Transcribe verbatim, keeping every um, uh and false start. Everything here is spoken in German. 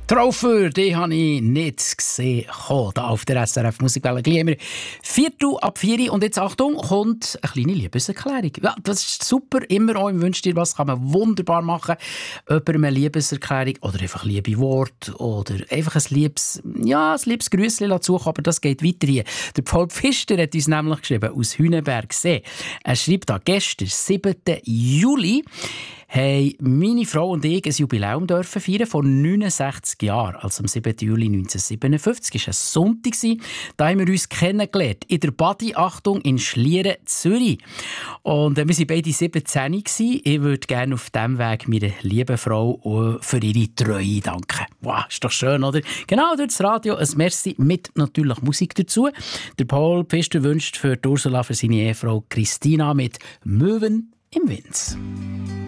Traufer, die habe ich nicht gesehen. Hier auf der S R F Musikwelle. Gleich immer Viertel ab vier. Und jetzt Achtung, kommt eine kleine Liebeserklärung. Ja, das ist super. Immer auch im Wünsch dir was kann man wunderbar machen. Jemandem eine Liebeserklärung oder einfach liebe Worte oder einfach ein liebes, ja, ein liebes Grüßchen dazu. Aber das geht weiter hier. Der Paul Pfister hat uns nämlich geschrieben aus Hünebergsee. Er schreibt da gestern, siebten Juli, haben meine Frau und ich ein Jubiläum dürfen feiern von neunundsechzig Jahren. Also am siebten Juli neunzehnhundertsiebenundfünfzig. Das war ein Sonntag. Da haben wir uns kennengelernt. In der Badi, Achtung, in Schlieren, Zürich. Und äh, wir waren beide siebzehn. Ich würde gerne auf diesem Weg meiner lieben Frau für ihre Treue danken. Wow, ist doch schön, oder? Genau, durch das Radio ein Merci mit natürlich Musik dazu. Der Paul Pfister wünscht für Ursula, für seine Ehefrau Christina mit «Möwen im Wind».